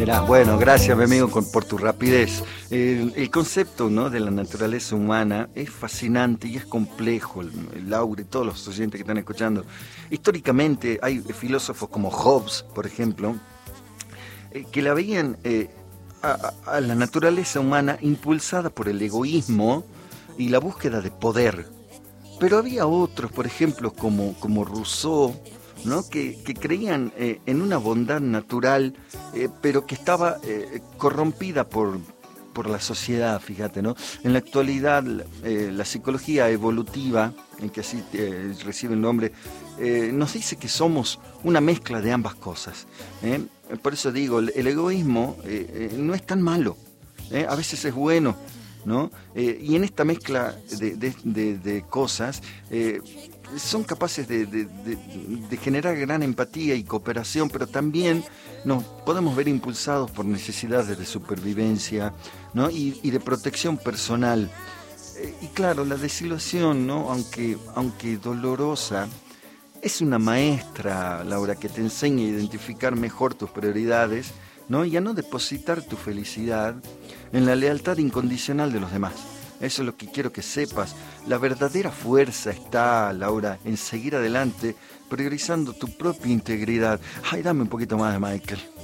Mirá, bueno, gracias, mi amigo, por tu rapidez. El concepto, ¿no?, de la naturaleza humana es fascinante y es complejo, Laura y todos los oyentes que están escuchando. Históricamente hay filósofos como Hobbes, por ejemplo, que la veían a la naturaleza humana impulsada por el egoísmo y la búsqueda de poder. Pero había otros, por ejemplo, como Rousseau, ¿no?, que creían en una bondad natural, pero que estaba corrompida por la sociedad, fíjate, ¿no? En la actualidad, la psicología evolutiva, en que así recibe el nombre, nos dice que somos una mezcla de ambas cosas. Por eso digo, el egoísmo no es tan malo, a veces es bueno, ¿no? Y en esta mezcla de cosas son capaces de generar gran empatía y cooperación, pero también nos podemos ver impulsados por necesidades de supervivencia, ¿no?, y de protección personal. Y claro, la desilusión, ¿no?, aunque dolorosa, es una maestra, Laura, que te enseña a identificar mejor tus prioridades, ¿no?, y a no depositar tu felicidad en la lealtad incondicional de los demás. Eso es lo que quiero que sepas. La verdadera fuerza está, Laura, en seguir adelante, priorizando tu propia integridad. Ay, dame un poquito más de Michael.